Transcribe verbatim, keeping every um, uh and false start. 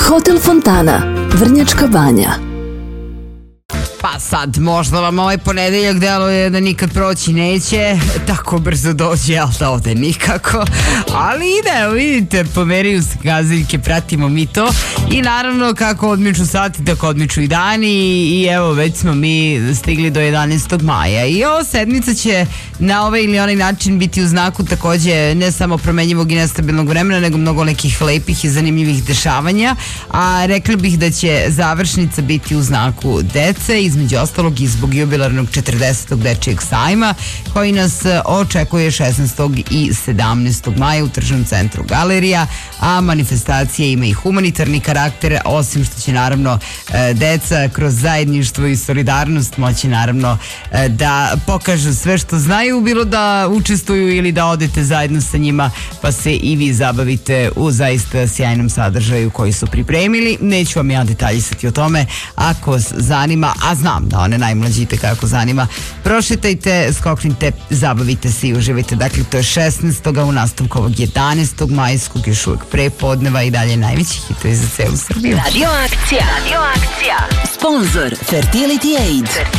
Hotel Fontana, Vrnjačka Banja. Pa sad, možda vam ovaj ponedeljak deluje da nikad proći neće, tako brzo dođe, ali da ovde nikako, ali ide, vidite, pomeriju se kazaljke, pratimo mi to i naravno kako odmiču sati, tako odmiču i dani i evo već smo mi stigli do jedanaestog maja i ova sedmica će na ovaj ili onaj način biti u znaku takođe ne samo promenjivog i nestabilnog vremena, nego mnogo nekih lepih i zanimljivih dešavanja, a rekla bih da će završnica biti u znaku dece, između ostalog i zbog jubilarnog četrdesetog dečijeg sajma koji nas očekuje šesnaestog i sedamnaestog maja u tržnom centru Galerija, a manifestacija ima i humanitarni karakter, osim što će naravno deca kroz zajedništvo i solidarnost moći naravno da pokažu sve što znaju, bilo da učestvuju ili da odete zajedno sa njima pa se i vi zabavite u zaista sjajnom sadržaju koji su pripremili. Neću vam ja detaljisati o tome, ako vas zanima, a znam da one najmlađi te kako zanima, prošetajte, skoknite, zabavite se i uživajte. Dakle, to je šesnaestog u nastavku ovog jedanaestog majskog još uvijek prepodneva i dalje najveći hitovi za celu Srbiju. Radio akcija. Radio akcija. Sponzor Fertility Aid.